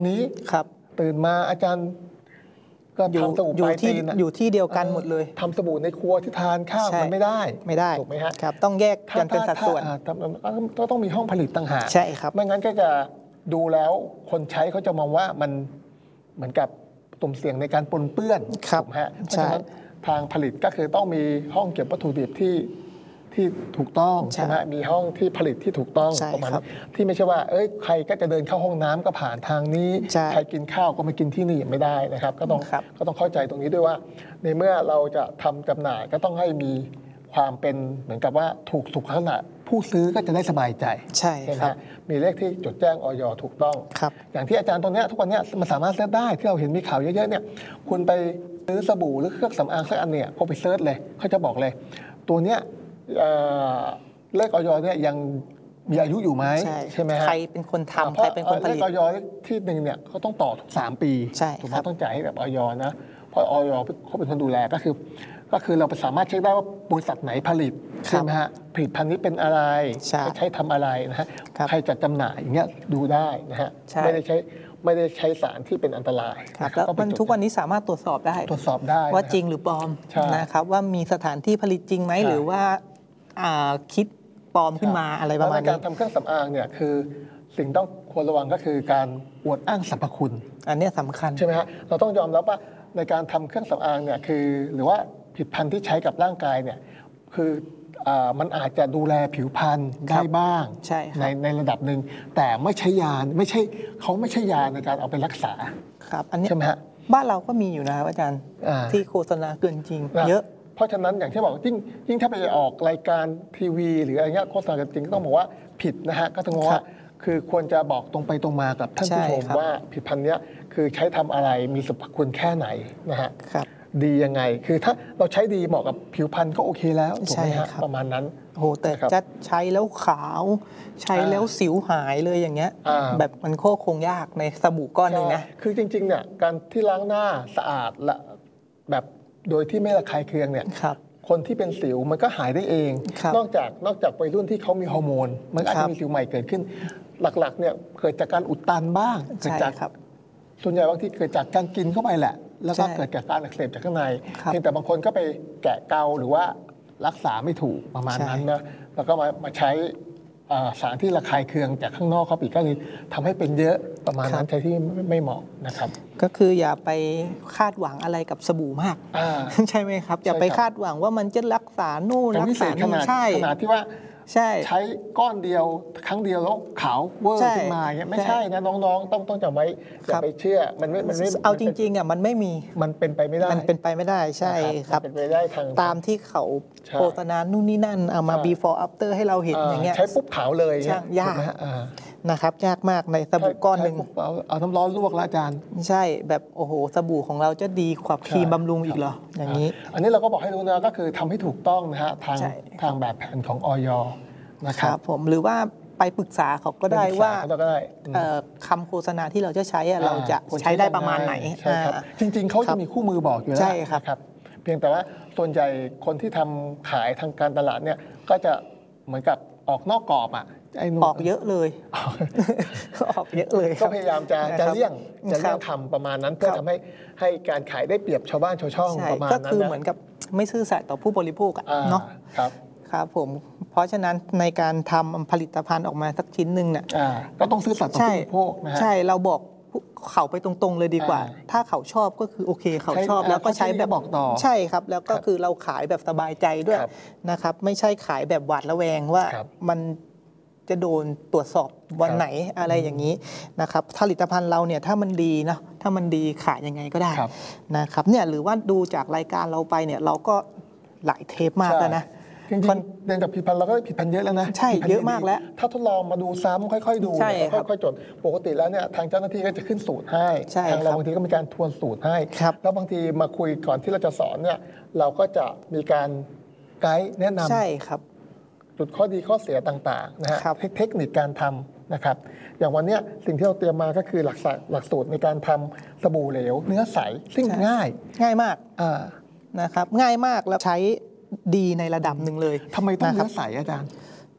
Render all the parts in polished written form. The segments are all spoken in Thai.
นี้ครับตื่นมาอาจารย์ก็ทำสบู่ปลายตีนอยู่ที่เดียวกันหมดเลยทำสบู่ในครัวที่ทานข้าวมันไม่ได้ถูกไหมฮะครับต้องแยกกันเป็นสัดส่วนก็ต้องมีห้องผลิตต่างหากใช่ครับไม่งั้นก็จะดูแล้วคนใช้เขาจะมองว่ามันเหมือนกับตุ่มเสี่ยงในการปนเปื้อนถูกไหมฮะเพราะฉะนั้นทางผลิตก็คือต้องมีห้องเก็บวัตถุดิบที่ถูกต้องใช่ไหมมีห้องที่ผลิตที่ถูกต้องประมาณที่ไม่ใช่ว่าใครก็จะเดินเข้าห้องน้ำก็ผ่านทางนี้ใครกินข้าวก็มากินที่นี่ไม่ได้นะครับก็ต้องเข้าใจตรงนี้ด้วยว่าในเมื่อเราจะทำจำหน่ายก็ต้องให้มีความเป็นเหมือนกับว่าถูกสุขลักษณะผู้ซื้อก็จะได้สบายใจใช่ครับมีเลขที่จดแจ้งอย.ถูกต้องอย่างที่อาจารย์ตรงนี้ทุกวันนี้มันสามารถเซิร์ชได้ที่เราเห็นมีข่าวเยอะๆเนี่ยคุณไปซื้อสบู่หรือเครื่องสำอางสักอันเนี่ยพอไปเซิร์ชเลยเขาจะบอกเลยตัวเนี้ยเลขอย.เนี่ยยังมีอายุอยู่ไหมใช่ไหมฮะใครเป็นคนทำใครเป็นคนผลิตเลขอย.ที่หนึ่งเนี่ยเขาต้องต่อทุก3 ปีถูกไหมต้องจ่ายให้แบบอย.นะเพราะอย.เขาเป็นคนดูแลก็คือเราสามารถเช็คได้ว่าบริษัทไหนผลิตใช่ไหมฮะผลิตภัณฑ์นี้เป็นอะไรใช้ทำอะไรนะฮะใครจัดจำหน่ายอย่างเงี้ยดูได้นะฮะไม่ได้ใช้สารที่เป็นอันตรายแล้วมันทุกวันนี้สามารถตรวจสอบได้ว่าจริงหรือปลอมนะครับว่ามีสถานที่ผลิตจริงไหมหรือว่าคิดปลอมขึ้นมาอะไรประมาณนี้การทำเครื่องสำอางเนี่ยคือสิ่งต้องควรระวังก็คือการอวดอ้างสรรพคุณอันนี้สำคัญใช่ไหมฮะเราต้องยอมรับว่าในการทำเครื่องสำอางเนี่ยคือหรือว่าผลิตภัณฑ์ที่ใช้กับร่างกายเนี่ยคือมันอาจจะดูแลผิวพรรณได้บ้างในระดับหนึ่งแต่ไม่ใช่ยาเขาไม่ใช่ยาในการเอาไปรักษาครับอันนี้ใช่ไหมฮะบ้านเราก็มีอยู่นะครับอาจารย์ที่โฆษณาเกินจริงเยอะเพราะฉะนั้นอย่างที่บอกยิ่งถ้าไปออกรายการทีวีหรืออะไรเงี้ยโฆษณาเกินจริงต้องบอกว่าผิดนะฮะก็ต้องบอกว่าคือควรจะบอกตรงไปตรงมากับท่านผู้ชมว่าผลิตภัณฑ์นี้คือใช้ทำอะไรมีสรรพคุณแค่ไหนนะฮะดียังไงคือถ้าเราใช้ดีเหมาะกับผิวพรรณก็โอเคแล้วถูกไหมฮะประมาณนั้นโอ้แต่จะใช้แล้วขาวใช้แล้วสิวหายเลยอย่างเงี้ยแบบมันคงยากในสบู่ก้อนนึงนะคือจริงๆเนี่ยการที่ล้างหน้าสะอาดและแบบโดยที่ไม่ระคายเคืองเนี่ยคนที่เป็นสิวมันก็หายได้เองนอกจากวัยรุ่นที่เขามีฮอร์โมนมันอาจจะมีสิวใหม่เกิดขึ้นหลักๆเนี่ยเกิดจากการอุดตันบ้างเกิดจากส่วนใหญ่บางทีเกิดจากการกินเข้าไปแหละแล้วก็เกิดจากการอักเสบจากข้างในเพียงแต่บางคนก็ไปแกะเกาหรือว่ารักษาไม่ถูกประมาณนั้นนะแล้วก็มาใช้สารที่ระคายเคืองจากข้างนอกเข้าไปก็เลยทำให้เป็นเยอะประมาณนั้นใช้ที่ไม่เหมาะนะครับก็คืออย่าไปคาดหวังอะไรกับสบู่มากใช่ไหมครับอย่าไปคาดหวังว่ามันจะรักษาโน่นรักษานี่ใช่ขนาดที่ว่าใช้ก้อนเดียวครั้งเดียวแล้วขาวเวอร์ขึ้นมาเนี่ยไม่ใช่นะน้องๆต้องจำไว้อย่าไปเชื่อมันไม่เอาจริงๆอ่ะมันไม่มีมันเป็นไปไม่ได้มันเป็นไปไม่ได้ใช่ครับเป็นไปได้ตามที่เขาโฆษณานู่นนี่นั่นเอามา before after ให้เราเห็นอย่างเงี้ยใช้ปุ๊บขาวเลยยากนะครับยากมากในสบู่ก้อนหนึ่งเอาน้ำร้อนลวกแล้วอาจารย์ใช่แบบโอ้โหสบู่ของเราจะดีกว่าครีมบำรุงอีกเหรออย่างนี้อันนี้เราก็บอกให้รู้นะก็คือทำให้ถูกต้องนะฮะทางแบบแผนของอย. นะครับผมหรือว่าไปปรึกษาเขาก็ได้ว่าคำโฆษณาที่เราจะใช้เราจะใช้ได้ประมาณไหนจริงๆเขาจะมีคู่มือบอกอยู่แล้วครับเพียงแต่ว่าส่วนใหญ่คนที่ทำขายทางการตลาดเนี่ยก็จะเหมือนกับออกนอกกรอบออกเยอะเลยออกเยอะเลยก็พยายามจะเลี่ยงทำประมาณนั้นเพื่อทำให้การขายได้เปรียบชาวบ้านชาวช่องประมาณนั้นก็คือเหมือนกับไม่ซื่อสัตย์ต่อผู้บริโภคเนาะครับผมเพราะฉะนั้นในการทำผลิตภัณฑ์ออกมาสักชิ้นหนึ่งเนี่ยก็ต้องซื่อสัตย์ต่อผู้บริโภคนะฮะใช่เราบอกเขาไปตรงๆเลยดีกว่าถ้าเขาชอบก็คือโอเคเขาชอบแล้วก็ใช้แบบบอกต่อใช่ครับแล้วก็คือเราขายแบบสบายใจด้วยนะครับไม่ใช่ขายแบบหวาดระแวงว่ามันจะโดนตรวจสอบวันไหนอะไรอย่างนี้นะครับผลิตภัณฑ์เราเนี่ยถ้ามันดีนะถ้ามันดีขายยังไงก็ได้นะครับเนี่ยหรือว่าดูจากรายการเราไปเนี่ยเราก็หลายเทปมากแล้วนะจริงๆเรียนจากผลิตภัณฑ์เราก็ผลิตภัณฑ์เยอะแล้วนะใช่เยอะมากแล้วถ้าทดลองมาดูซ้ำค่อยๆดูค่อยๆจดปกติแล้วเนี่ยทางเจ้าหน้าที่ก็จะขึ้นสูตรให้ทางเราบางทีก็มีการทวนสูตรให้แล้วบางทีมาคุยก่อนที่เราจะสอนเนี่ยเราก็จะมีการไกด์แนะนำใช่ครับจุดข้อดีข้อเสียต่างๆนะฮะเทคนิคการทำนะครับอย่างวันนี้สิ่งที่เราเตรียมมาก็คือหลักสูตรในการทำสบู่เหลวเนื้อใสซึ่งง่ายมากนะครับง่ายมากแล้วใช้ดีในระดับหนึ่งเลยทำไมต้องเนื้อใสอาจารย์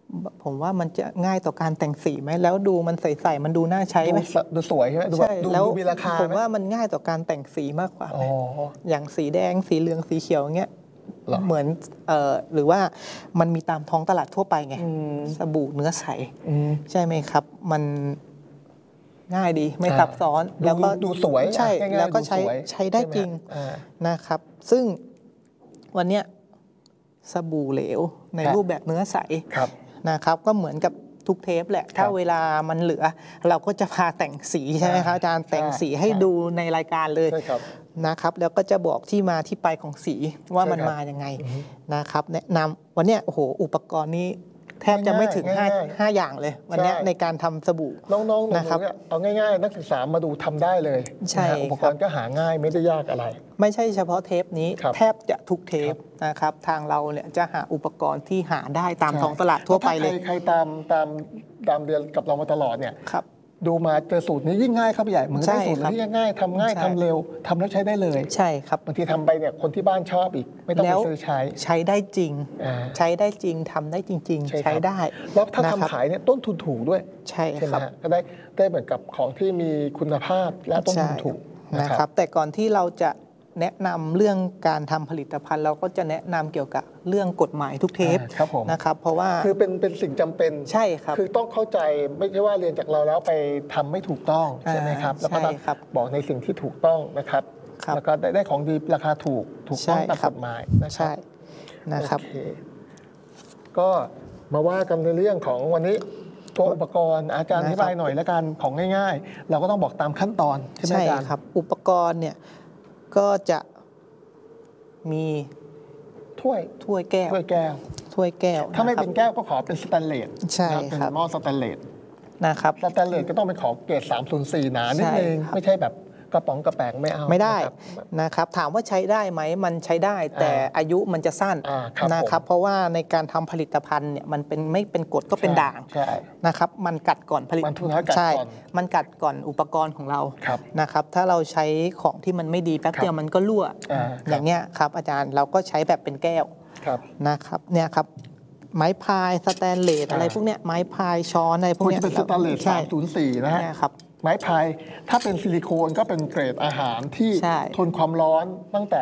ผมว่ามันจะง่ายต่อการแต่งสีไหมแล้วดูมันใสๆมันดูน่าใช้ไหมดูสวยใช่ไหมดูใช่ดูแล้วมีราคาผไหมว่ามันง่ายต่อการแต่งสีมากกว่าไหมอ๋ออย่างสีแดงสีเหลืองสีเขียวเงี้ยหรอเหมือนหรือว่ามันมีตามท้องตลาดทั่วไปไงอืมสบู่เนื้อใสอืมใช่ไหมครับ มันง่ายดีไม่ซับซ้อน แล้วก็ดูสวยใช่ง่ายๆแล้วก็ดูสวยใช้ได้ใช่หมจริงอ่านะครับ ซึ่งวันเนี้ยสบู่เหลวในครับรูปแบบเนื้อใสครับนะครับ ก็เหมือนกับทุกเทปแหละ ถ้าเวลามันเหลือ เราก็จะพาแต่งสีใช่ไหมครับอาจารย์ใช่แต่งสีให้ดูในรายการเลยใช่ครับนะครับ แล้วก็จะบอกที่มาที่ไปของสีว่ามันใช่ครับมายังไงนะครับ แนะนำวันเนี้ยโอ้โหอุปกรณ์นี้แทบจะไม่ถึงง่ายๆ 5 อย่างเลย วันเนี้ยใช่ในการทำสบู่น้องๆหนูนะครับๆเนี่ยเอาง่ายๆ นักศึกษามาดูทำได้เลยใช่นะฮะอุปกรณ์ก็หาง่ายไม่ได้ยากอะไรไม่ใช่เฉพาะเทปนี้ครับแทบจะทุกเทปนะครับ ทางเราเนี่ยจะหาอุปกรณ์ที่หาได้ตามท้องตลาดทั่วไปเลยถ้าใครตามเรียนกับเรามาตลอดเนี่ยครับดูมาเจอสูตรนี้ยิ่งง่ายเข้าไปใหญ่เหมือนใช่ได้สูตรครับที่ง่ายๆทำง่ายใช่ทำเร็วทำแล้วใช้ได้เลยใช่ครับบางทีทำไปเนี่ยคนที่บ้านชอบอีก ไม่ต้องแล้ไปวซื้อใช้ใช้ได้จริงอ่าใช้ได้จริงทำได้จริงใช่ๆครับใช้ได้แล้วถ้านะครับทำขายเนี่ยต้นทุนถูกด้วยใช่ใช่ไหคมรับฮะก็ได้เหมือนกับของที่มีคุณภาพและต้นทุนถูกนะครับ แต่ก่อนที่เราจะแนะนำเรื่องการทำผลิตภัณฑ์ เราก็จะแนะนำเกี่ยวกับเรื่องกฎหมายทุกเทปครับผมนะครับ เพราะว่าคือเป็นสิ่งจำเป็นใช่ครับคือต้องเข้าใจไม่ใช่ว่าเรียนจากเราแล้วไปทำไม่ถูกต้องใช่ไหมครับ แล้วก็ต้องใช่ครับบอกในสิ่งที่ถูกต้องนะครับครับแล้วก็ได้ของดีราคาถูกต้องใช่ตามครักบฎหมายนะครัใช่นะครับโอเคก็มาว่ากันในเรื่องของวันนี้ตัวอุปกรณ์อาจารย์อธิบายหน่อยแล้วกันของง่ายๆ เราก็ต้องบอกตามขั้นตอนใช่ไหมใช่อาจารย์ครับ อุปกรณ์เนี่ยก็จะมีถ้วยถ้วยแก้วถ้วยแก้วถ้วยแก้วถ้าไม่ะครับเป็นแก้วก็ขอเป็นสแตนเลสใช่เป็นครับหม้อสแตนเลสนะครับสแตนเลสก็ต้องเป็นของเกรด304หนานิดนึงใช่ครับไม่ใช่แบบกระป๋องกระแปงไม่เอาไม่ได้นะครับนะครับ ถามว่าใช้ได้ไหมมันใช้ได้ แต่อายุมันจะสั้นครับนะครับผมเพราะว่าในการทำผลิตภัณฑ์เนี่ยมันเป็นไม่เป็นกรดก็เป็นด่างใช่นะครับ มันกัดก่อนผลิตมันทุนกัดก่อนใช่ มันกัดก่อนอุปกรณ์ของเราครับนะครับ ถ้าเราใช้ของที่มันไม่ดีแป๊บเดียวมันก็รั่วครับอย่างเงี้ยครับอาจารย์เราก็ใช้แบบเป็นแก้วครับนะครับเนี่ยครับไม้พายสแตนเลสอะไรพวกเนี้ยไม้พายช้อนอะไรพวกควรเนี้ยจะเป็นสแตนเลสใช่ 304นะฮะเนี่ยครับไม้พายถ้าเป็นซิลิโคนก็เป็นเกรดอาหารที่ใช่ทนความร้อนตั้งแต่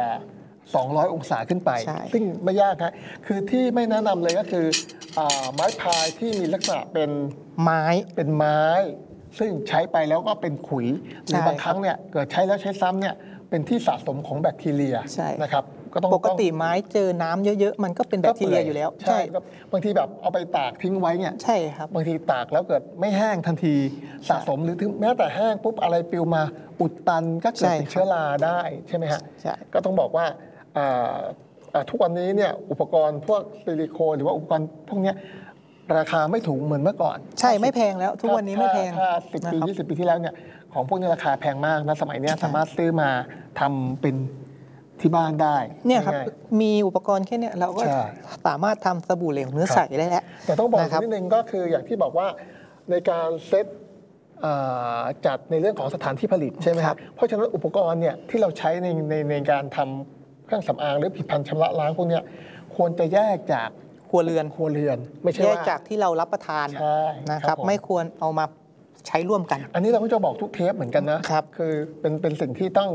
200 องศาขึ้นไปใช่ซึ่งไม่ยากครับคือที่ไม่แนะนำเลยก็คือไม้พายที่มีลักษณะเป็นไม้เป็นไม้ ซึ่งใช้ไปแล้วก็เป็นขุยหรือบางครั้งเนี่ยเกิดใช้แล้วใช้ซ้ำเนี่ยเป็นที่สะสมของแบคทีเรียใช่นะครับก็ต้องปกติไม้เจอน้ำเยอะๆ มันก็เป็นแบคทีเรียอยู่แล้วใช่ครับบางทีแบบเอาไปตากทิ้งไว้เนี่ยใช่ครับบางทีตากแล้วเกิดไม่แห้งทันทีสะสมหรือถึงแม้แต่แห้งปุ๊บอะไรปลิวมาอุดตันก็เกิดเป็นใช่ครับเชื้อราได้ใช่ไหมฮะใช่ก็ต้องบอกว่าทุกวันนี้เนี่ยอุปกรณ์พวกซิลิโคนหรือว่าอุปกรณ์พวกเนี้ยราคาไม่ถูกเหมือนเมื่อก่อนใช่ไม่แพงแล้ว ทุกวันนี้ไม่แพงถ้า10 ปีนะครับ 20 ปีที่แล้วเนี่ยของพวกนี้ราคาแพงมากนะสมัยเนี้ยสามารถซื้อมาทำเป็นที่บ้านได้เนี่ยครับง่ายมีอุปกรณ์แค่เนี้ยเราก็ใช่สามารถทำสบู่เหลวเนื้อใสได้แล้วแต่ต้องบอกนะครับนิดนึงก็คืออย่างที่บอกว่าในการเซตจัดในเรื่องของสถานที่ผลิตใช่ไหมคครัรับ บเพราะฉะนั้นอุปกรณ์เนี่ยที่เราใช้ในการทำเครื่องสำอางหรือผลิตภัณฑ์ชำระล้างพวกเนี้ยควรจะแยกจากครัวเรือนครัวเรือน ไม่ใช่แยกว่าจากที่เรารับประทานใช่นะคครัรับบ ผมไม่ควรเอามาใช้ร่วมกันอันนี้เราก็จะบอกทุกเทปเหมือนกันนะครับ คือเป็นสิ่งที่ต้อง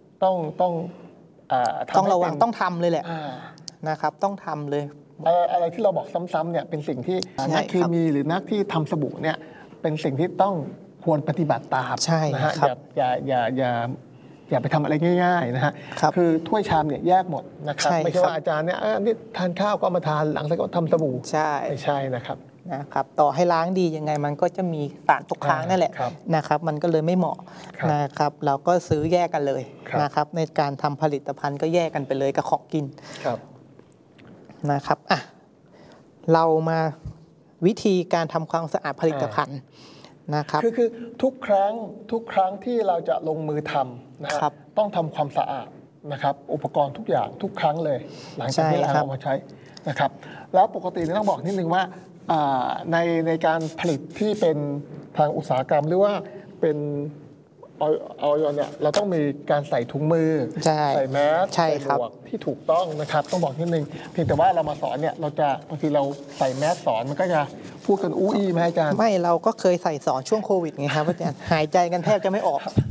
ทำต้องระวังให้เป็นต้องทำเลยแหละอ่านะครับ ต้องทำเลยอะไรที่เราบอกซ้ำๆเนี่ยเป็นสิ่งที่ใช่นักเคมีหรือนักที่ทำสบู่เนี่ยเป็นสิ่งที่ต้องควรปฏิบัติตามใช่นะฮะครับอย่าไปทำอะไรง่ายๆนะฮะครับคือถ้วยชามเนี่ยแยกหมดนะครับใช่ไม่ใช่ครับว่าอาจารย์เนี่ยนี่ทานข้าวก็เอามาทานหลังจากก็ทำสบู่ใช่ไม่ใช่นะครับนะครับต่อให้ล้างดียังไงมันก็จะมีสารตกค้างนั่นแหละครับนะครับ มันก็เลยไม่เหมาะครับนะครับ เราก็ซื้อแยกกันเลยครับนะครับ ในการทำผลิตภัณฑ์ก็แยกกันไปเลยกับของกินครับนะครับอ่ะเรามาวิธีการทำความสะอาดผลิตภัณฑ์นะครับคือทุกครั้งที่เราจะลงมือทำนะฮะครับต้องทำความสะอาดนะครับ อุปกรณ์ทุกอย่างทุกครั้งเลย หลังจากที่เราใช่ครับเอามาใช้นะครับ แล้วปกติเนี่ยต้องบอกนิดนึงว่าในการผลิตที่เป็นทางอุตสาหกรรมหรือว่าเป็นออยเนี่ยเราต้องมีการใส่ถุงมือใช่ใส่แมสใช่ใส่คหรับมวกที่ถูกต้องนะครับต้องบอกนิดนึงเพียงแต่ว่าเรามาสอนเนี่ยเราจะบางทีเราใส่แมสสอนมันก็จะพูดกันอู้อี้ไหมอาจารย์ไม่เราก็เคยใส่สอนช่วงโควิดไงครับอาจารย์หายใจกันแทบจะไม่ออก